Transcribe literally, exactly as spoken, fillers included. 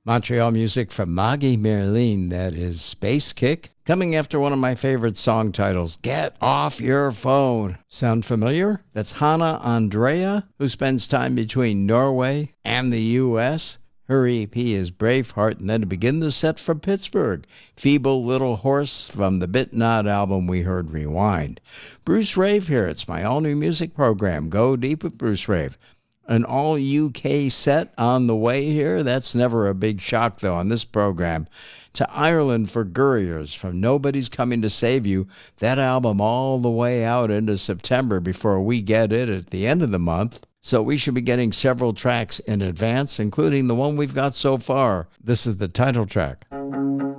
Montreal music from Maggie Merlin, that is Space Kick. Coming after one of my favorite song titles, Get Off Your Phone. Sound familiar? That's Hannah Andrea, who spends time between Norway and the U S Her E P is Braveheart, and then to begin the set from Pittsburgh, Feeble Little Horse from the Bit Nod album we heard, Rewind. Bruce Rave here. It's my all-new music program, Go Deep with Bruce Rave. An all-U K set on the way here. That's never a big shock, though, on this program. To Ireland for Gurriers from Nobody's Coming to Save You. That album all the way out into September before we get it at the end of the month. So we should be getting several tracks in advance, including the one we've got so far. This is the title track.